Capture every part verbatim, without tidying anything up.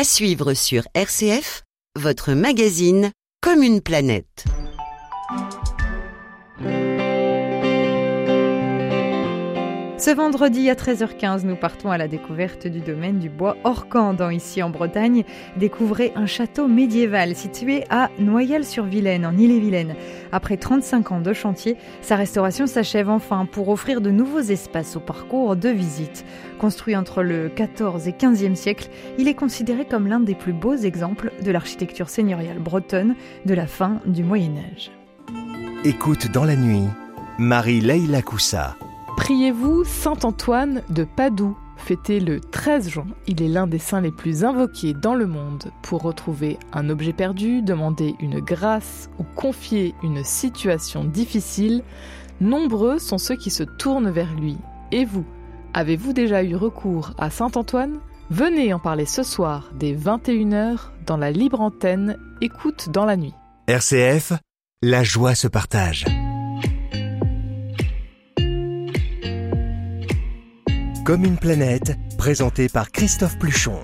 À suivre sur R C F, votre magazine Comme une planète. Ce vendredi à treize heures quinze, nous partons à la découverte du domaine du bois Orcandant, ici en Bretagne. Découvrez un château médiéval situé à Noyelles-sur-Vilaine, en Ille-et-Vilaine. Après trente-cinq ans de chantier, sa restauration s'achève enfin pour offrir de nouveaux espaces au parcours de visite. Construit entre le quatorzième et quinzième siècle, il est considéré comme l'un des plus beaux exemples de l'architecture seigneuriale bretonne de la fin du Moyen-Âge. Écoute dans la nuit, Marie-Leila Coussa. Priez-vous Saint-Antoine de Padoue, fêté le treize juin. Il est l'un des saints les plus invoqués dans le monde pour retrouver un objet perdu, demander une grâce ou confier une situation difficile. Nombreux sont ceux qui se tournent vers lui. Et vous, avez-vous déjà eu recours à Saint-Antoine ? Venez en parler ce soir dès vingt et une heures dans la libre antenne Écoute dans la nuit. R C F, la joie se partage. Comme une planète, présenté par Christophe Pluchon.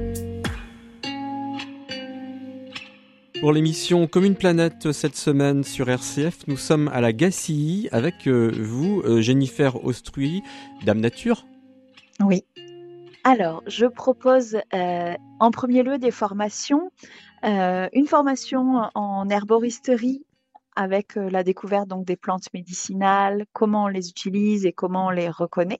Pour l'émission Comme une planète cette semaine sur R C F, nous sommes à la Gacilly avec euh, vous, euh, Jennifer Ostruy, Dame Nature. Oui. Alors, je propose euh, en premier lieu des formations. Euh, une formation en herboristerie avec euh, la découverte donc, des plantes médicinales, comment on les utilise et comment on les reconnaît.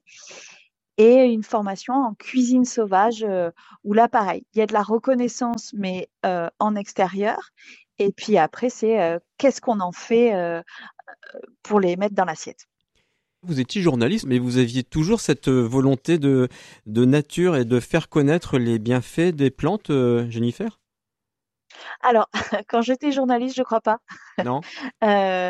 Et une formation en cuisine sauvage euh, où là, pareil, il y a de la reconnaissance, mais euh, en extérieur. Et puis après, c'est euh, qu'est-ce qu'on en fait euh, pour les mettre dans l'assiette. Vous étiez journaliste, mais vous aviez toujours cette volonté de, de nature et de faire connaître les bienfaits des plantes, euh, Jennifer ? Alors, quand j'étais journaliste, je crois pas. Non. euh,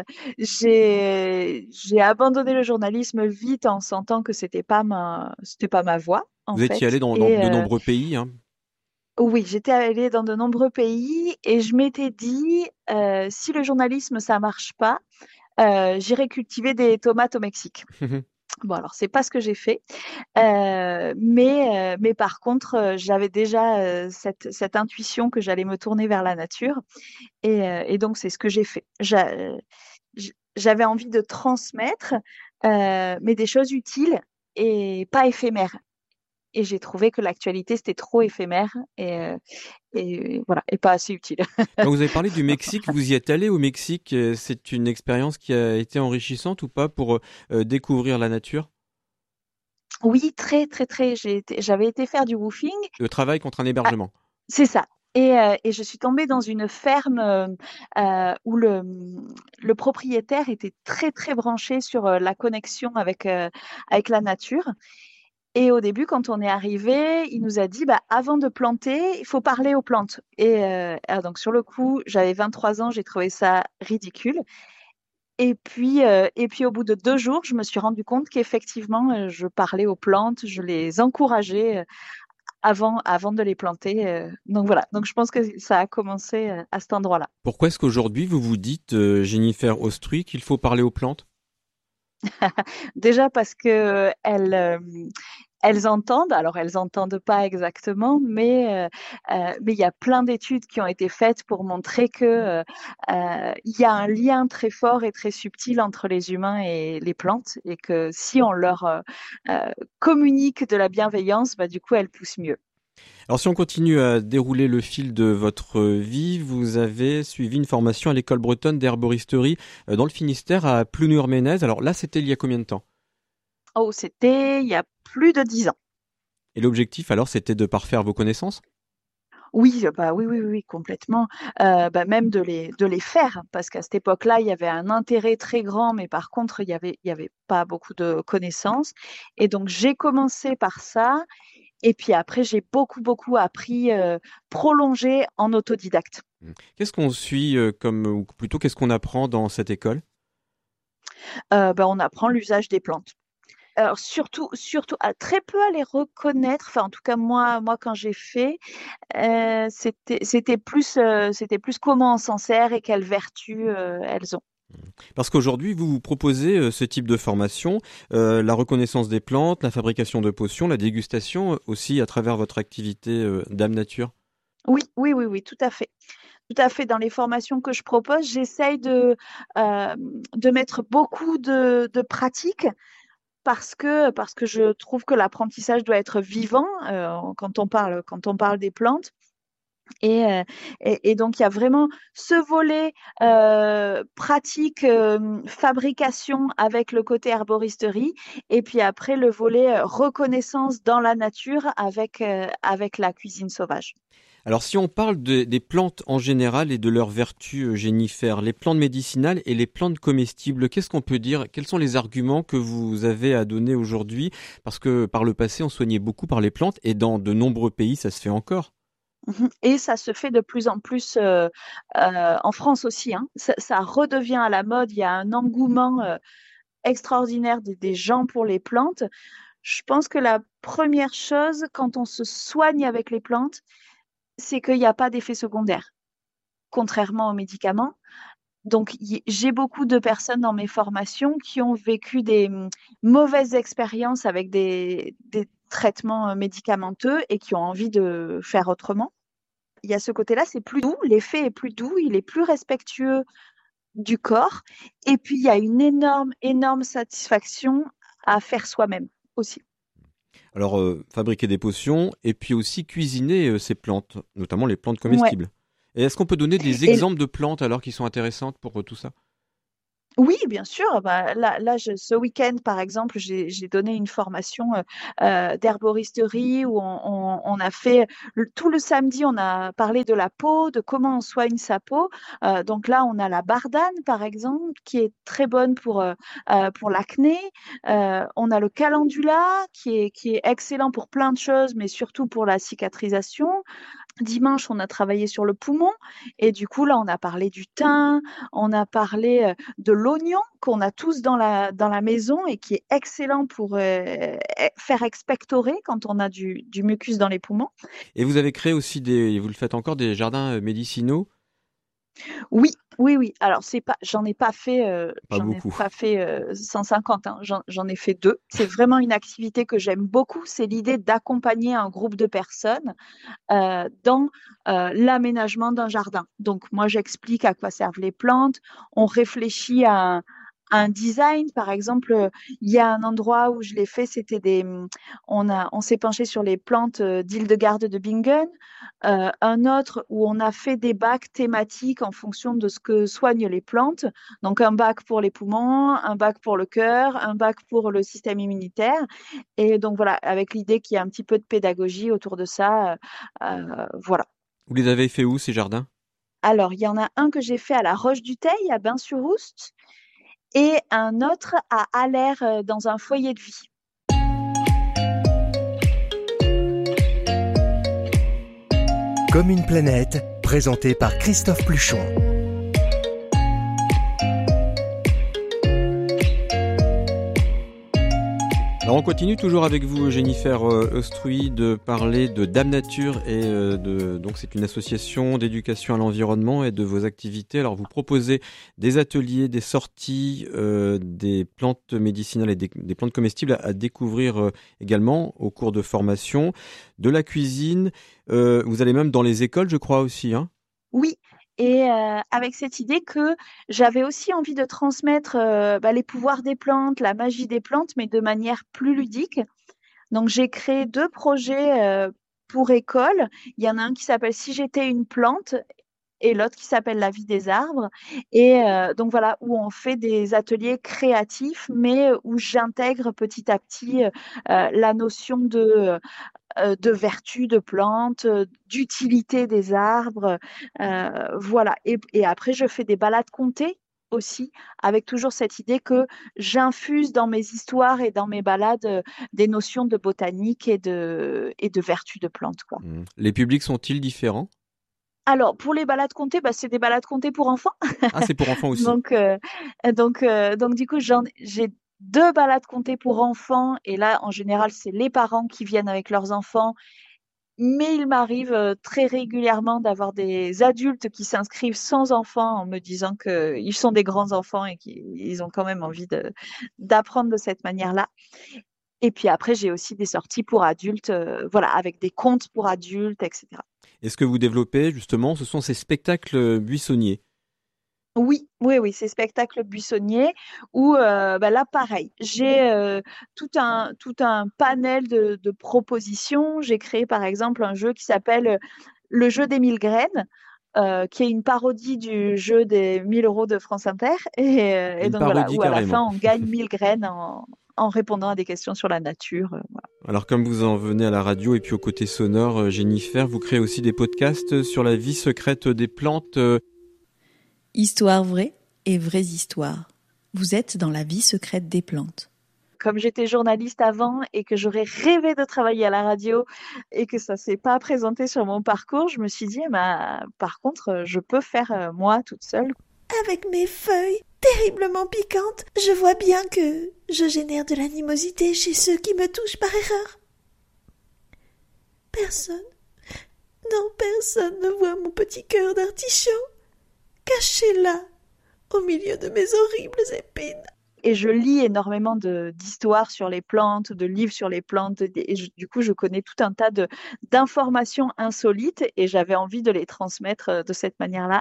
j'ai, j'ai abandonné le journalisme vite en sentant que c'était pas ma, c'était pas ma voie. En vous fait. étiez allé dans, dans et, de euh, nombreux pays. Hein. Oui, j'étais allée dans de nombreux pays et je m'étais dit, euh, si le journalisme ça marche pas, euh, j'irai cultiver des tomates au Mexique. Bon, alors c'est pas ce que j'ai fait, euh, mais euh, mais par contre, euh, j'avais déjà euh, cette cette intuition que j'allais me tourner vers la nature, et, euh, et donc c'est ce que j'ai fait. J'a, j'avais envie de transmettre, euh, mais des choses utiles et pas éphémères. Et j'ai trouvé que l'actualité c'était trop éphémère et euh, et voilà et pas assez utile. Quand vous avez parlé du Mexique, vous y êtes allé au Mexique. C'est une expérience qui a été enrichissante ou pas pour euh, découvrir la nature ? Oui, très, très, très. J'ai été, j'avais été faire du woofing. Le travail contre un hébergement. Ah, c'est ça. Et, euh, et je suis tombée dans une ferme euh, où le, le propriétaire était très, très branché sur euh, la connexion avec, euh, avec la nature. Et au début, quand on est arrivé, il nous a dit, bah, avant de planter, il faut parler aux plantes. Et euh, donc, sur le coup, j'avais vingt-trois ans, j'ai trouvé ça ridicule. Et puis, euh, et puis, au bout de deux jours, je me suis rendu compte qu'effectivement, euh, je parlais aux plantes, je les encourageais euh, avant, avant de les planter. Euh, donc voilà. Donc je pense que ça a commencé euh, à cet endroit-là. Pourquoi est-ce qu'aujourd'hui vous vous dites, euh, Jennifer Ostruy, qu'il faut parler aux plantes ? Déjà parce que elles, euh, elles entendent. Alors elles entendent pas exactement, mais euh, euh, mais il y a plein d'études qui ont été faites pour montrer que euh, euh, il y a un lien très fort et très subtil entre les humains et les plantes, et que si on leur euh, euh, communique de la bienveillance, bah du coup elles poussent mieux. Alors si on continue à dérouler le fil de votre vie, vous avez suivi une formation à l'école bretonne d'herboristerie dans le Finistère à Plounur-Ménez. Alors là, c'était il y a combien de temps ? Oh, c'était il y a plus de dix ans. Et l'objectif alors, c'était de parfaire vos connaissances ? Oui, bah oui, oui, oui, complètement. Euh, bah même de les de les faire, parce qu'à cette époque-là, il y avait un intérêt très grand, mais par contre, il y avait il y avait pas beaucoup de connaissances. Et donc j'ai commencé par ça. Et puis après, j'ai beaucoup, beaucoup appris, euh, prolongé en autodidacte. Qu'est-ce qu'on suit euh, comme, ou plutôt qu'est-ce qu'on apprend dans cette école ? Euh, ben, on apprend l'usage des plantes. Alors surtout, surtout, à très peu à les reconnaître. Enfin, en tout cas, moi, moi, quand j'ai fait, euh, c'était, c'était plus, euh, c'était plus comment on s'en sert et quelles vertus euh, elles ont. Parce qu'aujourd'hui, vous vous proposez euh, ce type de formation, euh, la reconnaissance des plantes, la fabrication de potions, la dégustation euh, aussi à travers votre activité euh, Dame Nature. Oui, oui, oui, oui, tout à fait. Tout à fait. Dans les formations que je propose, j'essaye de, euh, de mettre beaucoup de, de pratiques parce que, parce que je trouve que l'apprentissage doit être vivant euh, quand on parle, quand on parle des plantes. Et, euh, et, et donc, il y a vraiment ce volet euh, pratique, euh, fabrication avec le côté herboristerie, et puis après le volet euh, reconnaissance dans la nature avec, euh, avec la cuisine sauvage. Alors si on parle de- des plantes en général et de leurs vertus, euh, Jennifer, les plantes médicinales et les plantes comestibles, qu'est-ce qu'on peut dire? Quels sont les arguments que vous avez à donner aujourd'hui? Parce que par le passé, on soignait beaucoup par les plantes et dans de nombreux pays, ça se fait encore. Mhm. Et ça se fait de plus en plus euh, euh, en France aussi, hein. Ça, ça redevient à la mode. Il y a un engouement euh, extraordinaire des, des gens pour les plantes. Je pense que la première chose, quand on se soigne avec les plantes, c'est qu'il n'y a pas d'effet secondaire, contrairement aux médicaments. Donc, y- j'ai beaucoup de personnes dans mes formations qui ont vécu des hum, mauvaises expériences avec des, des traitements euh, médicamenteux et qui ont envie de faire autrement. Il y a ce côté-là, c'est plus doux, l'effet est plus doux, il est plus respectueux du corps. Et puis, il y a une énorme, énorme satisfaction à faire soi-même aussi. Alors euh, fabriquer des potions et puis aussi cuisiner euh, ces plantes, notamment les plantes Ouais. comestibles. Et est-ce qu'on peut donner des Et exemples de plantes alors qui sont intéressantes pour euh, tout ça? oui, bien sûr. Bah, là, là je- ce week-end, par exemple, j'ai j'ai donné une formation euh, euh, d'herboristerie où on, on- on a fait le- tout le samedi, on a parlé de la peau, de comment on soigne sa peau. Euh, donc là, on a la bardane, par exemple, qui est très bonne pour, euh, euh, pour l'acné. Euh, on a le calendula, qui est, qui est excellent pour plein de choses, mais surtout pour la cicatrisation. Dimanche, on a travaillé sur le poumon et du coup, là, on a parlé du thym, on a parlé euh, de l'oignon qu'on a tous dans la, dans la maison et qui est excellent pour euh, e- faire expectorer quand on a du, du mucus dans les poumons. Et vous avez créé aussi des, vous le faites encore, des jardins euh, médicinaux? Oui, oui, oui. Alors, c'est pas, j'en ai pas fait, euh, Pas j'en ai beaucoup. pas fait euh, cent cinquante, hein. J'en, j'en ai fait deux. C'est vraiment une activité que j'aime beaucoup. C'est l'idée d'accompagner un groupe de personnes euh, dans euh, l'aménagement d'un jardin. Donc, moi, j'explique à quoi servent les plantes. On réfléchit à un, un design. Par exemple, euh, il y a un endroit où je l'ai fait, c'était des. hum, On a, on s'est penché sur les plantes euh, d'Hildegarde de Bingen. Euh, un autre où on a fait des bacs thématiques en fonction de ce que soignent les plantes. Donc, un bac pour les poumons, un bac pour le cœur, un bac pour le système immunitaire. Et donc, voilà, avec l'idée qu'il y a un petit peu de pédagogie autour de ça. euh, euh, voilà. Vous les avez fait où ces jardins? Alors, il y en a un que j'ai fait à la Roche-du-Teil, à Bain-sur-Oust, et un autre à Aller, euh, dans un foyer de vie. Comme une planète, présenté par Christophe Pluchon. Alors on continue toujours avec vous, Jennifer euh, Ostruy, de parler de Dame Nature et euh, de donc c'est une association d'éducation à l'environnement et de vos activités. Alors vous proposez des ateliers, des sorties, euh, des plantes médicinales et des, des plantes comestibles à, à découvrir euh, également au cours de formation, de la cuisine. Euh, vous allez même dans les écoles, je crois aussi, hein. Oui, et euh, avec cette idée que j'avais aussi envie de transmettre euh, bah, les pouvoirs des plantes, la magie des plantes, mais de manière plus ludique. Donc, j'ai créé deux projets euh, pour école. Il y en a un qui s'appelle Si j'étais une plante et l'autre qui s'appelle La vie des arbres. Et euh, donc voilà, où on fait des ateliers créatifs, mais où j'intègre petit à petit euh, la notion de, euh, de vertu de plantes, euh, d'utilité des arbres. Euh, voilà. Et, et après, je fais des balades comptées aussi, avec toujours cette idée que j'infuse dans mes histoires et dans mes balades euh, des notions de botanique et de, et de vertu de plantes, quoi. Mm. Les publics sont-ils différents? Alors, pour les balades comptées, bah, c'est des balades comptées pour enfants. Ah, c'est pour enfants aussi. Donc, euh, donc, euh, donc, du coup, j'en, j'ai deux balades comptées pour enfants. Et là, en général, c'est les parents qui viennent avec leurs enfants. Mais il m'arrive euh, très régulièrement d'avoir des adultes qui s'inscrivent sans enfants en me disant qu'ils sont des grands enfants et qu'ils ont quand même envie de, d'apprendre de cette manière-là. Et puis après, j'ai aussi des sorties pour adultes, euh, voilà, avec des contes pour adultes, et cetera. Et ce que vous développez, justement, ce sont ces spectacles buissonniers. Oui, oui, oui, ces spectacles buissonniers où euh, bah là, pareil, j'ai euh, tout un, tout un panel de, de propositions. J'ai créé, par exemple, un jeu qui s'appelle le jeu des mille graines, euh, qui est une parodie du jeu des mille euros de France Inter. Et, euh, et Une donc voilà, parodie où à la fin, carrément. on gagne mille graines en, en répondant à des questions sur la nature. euh, voilà. Alors comme vous en venez à la radio et puis au côté sonore, euh, Jennifer, vous créez aussi des podcasts sur la vie secrète des plantes. euh, Histoire vraie et vraies histoires. Vous êtes dans la vie secrète des plantes. Comme j'étais journaliste avant et que j'aurais rêvé de travailler à la radio et que ça s'est pas présenté sur mon parcours, je me suis dit, bah, par contre, je peux faire euh, moi toute seule. Avec mes feuilles terriblement piquantes, je vois bien que je génère de l'animosité chez ceux qui me touchent par erreur. Personne, non, personne ne voit mon petit cœur d'artichaut, caché là, au milieu de mes horribles épines. Et je lis énormément de, d'histoires sur les plantes, de livres sur les plantes. Et je- du coup, je connais tout un tas de, d'informations insolites et j'avais envie de les transmettre euh, de cette manière-là.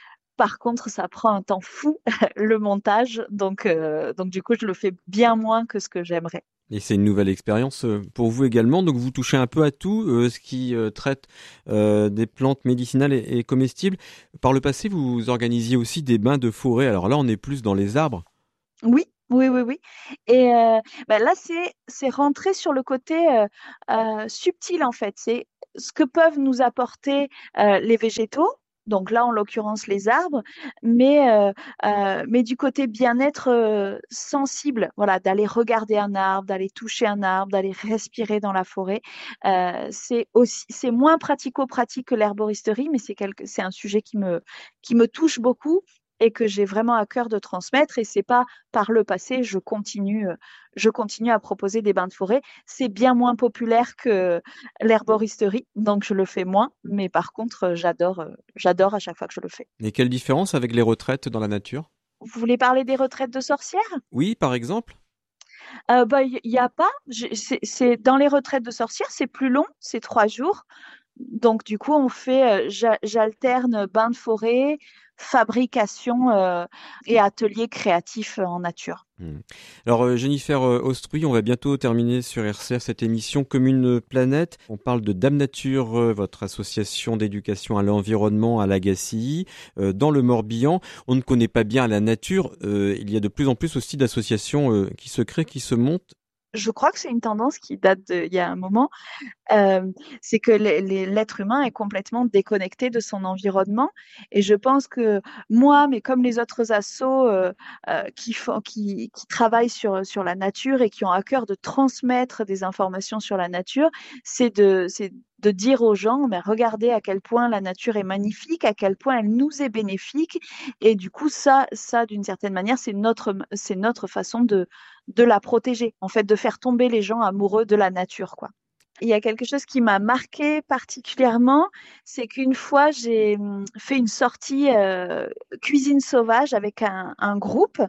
Par contre, ça prend un temps fou, le montage. Donc, euh, donc, du coup, je le fais bien moins que ce que j'aimerais. Et c'est une nouvelle expérience euh, pour vous également. Donc vous touchez un peu à tout, euh, ce qui euh, traite euh, des plantes médicinales et, et comestibles. Par le passé, vous organisiez aussi des bains de forêt. Alors là, on est plus dans les arbres. Oui, oui, oui, oui. Et euh, bah là, c'est c'est rentré sur le côté euh, euh, subtil en fait. C'est ce que peuvent nous apporter euh, les végétaux. Donc là, en l'occurrence, les arbres, mais euh, euh, mais du côté bien-être euh, sensible, voilà, d'aller regarder un arbre, d'aller toucher un arbre, d'aller respirer dans la forêt. Euh, c'est aussi, c'est moins pratico-pratique que l'herboristerie, mais c'est quelque, c'est un sujet qui me qui me touche beaucoup et que j'ai vraiment à cœur de transmettre. Et c'est pas par le passé, je continue, euh, je continue à proposer des bains de forêt. C'est bien moins populaire que l'herboristerie, donc je le fais moins. Mais par contre, euh, j'adore, euh, j'adore à chaque fois que je le fais. Et quelle différence avec les retraites dans la nature? Vous voulez parler des retraites de sorcières? Oui, par exemple. Euh, bah, il y a pas. J'ai- C'est, c'est dans les retraites de sorcières, c'est plus long, c'est trois jours. Donc du coup, on fait, euh, j'a- j'alterne bain de forêt, fabrication euh, et atelier créatif euh, en nature. Hmm. Alors euh, Jennifer euh, Ostruy, on va bientôt terminer sur R C R cette émission Commune Planète. On parle de Dame Nature, euh, votre association d'éducation à l'environnement à Lagacilly, euh, dans le Morbihan. On ne connaît pas bien la nature. Euh, il y a de plus en plus aussi d'associations euh, qui se créent, qui se montent. Je crois que c'est une tendance qui date d'il y a un moment. Euh, c'est que les- les- l'être humain est complètement déconnecté de son environnement. Et je pense que moi, mais comme les autres assos euh, euh, qui, font, qui, qui travaillent sur, sur la nature et qui ont à cœur de transmettre des informations sur la nature, c'est de, c'est de dire aux gens, mais regardez à quel point la nature est magnifique, à quel point elle nous est bénéfique. Et du coup, ça, ça d'une certaine manière, c'est notre, c'est notre façon de, de la protéger, en fait, de faire tomber les gens amoureux de la nature, quoi. Il y a quelque chose qui m'a marqué particulièrement, c'est qu'une fois, j'ai hum, fait une sortie euh, cuisine sauvage avec un, un groupe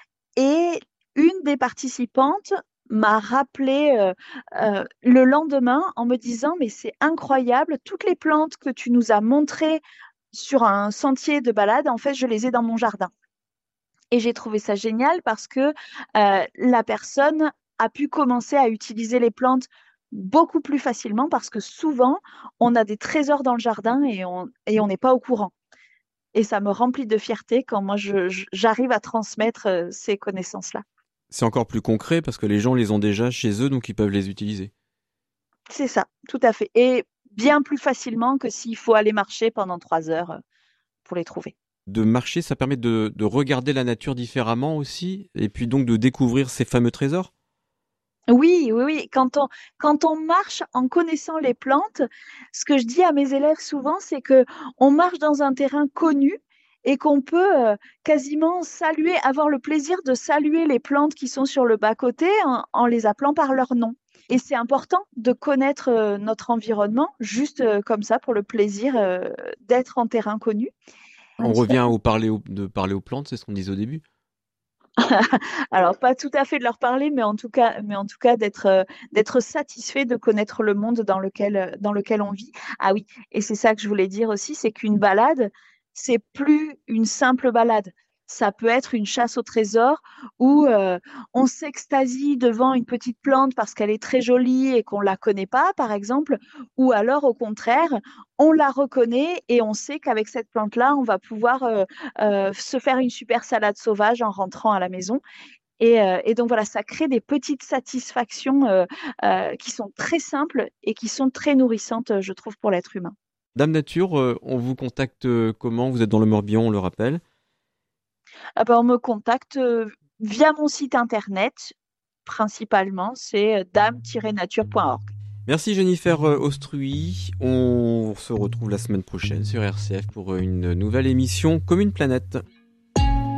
et une des participantes m'a rappelé euh, euh, le lendemain en me disant, mais c'est incroyable, toutes les plantes que tu nous as montrées sur un sentier de balade, en fait, je les ai dans mon jardin. Et j'ai trouvé ça génial parce que euh, la personne a pu commencer à utiliser les plantes beaucoup plus facilement parce que souvent, on a des trésors dans le jardin et on et on n'est pas au courant. Et ça me remplit de fierté quand moi, je, je- j'arrive à transmettre euh, ces connaissances-là. C'est encore plus concret parce que les gens les ont déjà chez eux, donc ils peuvent les utiliser. C'est ça, tout à fait. Et bien plus facilement que s'il faut aller marcher pendant trois heures euh, pour les trouver. De marcher, ça permet de, de regarder la nature différemment aussi, et puis donc de découvrir ces fameux trésors. Oui, oui, oui. Quand on, quand on marche en connaissant les plantes, ce que je dis à mes élèves souvent, c'est que on marche dans un terrain connu et qu'on peut euh, quasiment saluer, avoir le plaisir de saluer les plantes qui sont sur le bas-côté en, en les appelant par leur nom. Et c'est important de connaître euh, notre environnement, juste euh, comme ça, pour le plaisir euh, d'être en terrain connu. On revient au parler au- de parler aux plantes, c'est ce qu'on disait au début. Alors, pas tout à fait de leur parler, mais en tout cas, mais en tout cas d'être, euh, d'être satisfait de connaître le monde dans lequel, euh, dans lequel on vit. Ah oui, et c'est ça que je voulais dire aussi, c'est qu'une balade, c'est plus une simple balade. Ça peut être une chasse au trésor où euh, on s'extasie devant une petite plante parce qu'elle est très jolie et qu'on la connaît pas, par exemple, ou alors au contraire, on la reconnaît et on sait qu'avec cette plante-là, on va pouvoir euh, euh, se faire une super salade sauvage en rentrant à la maison. Et, euh, et donc voilà, ça crée des petites satisfactions euh, euh, qui sont très simples et qui sont très nourrissantes, je trouve, pour l'être humain. Dame Nature, euh, on vous contacte euh, comment? Vous êtes dans le Morbihan, on le rappelle. Ah ben, on me contacte euh, via mon site internet, principalement, c'est dame tiret nature point org. Merci Jennifer euh, Austruy. On se retrouve la semaine prochaine sur R C F pour une nouvelle émission Comme une planète.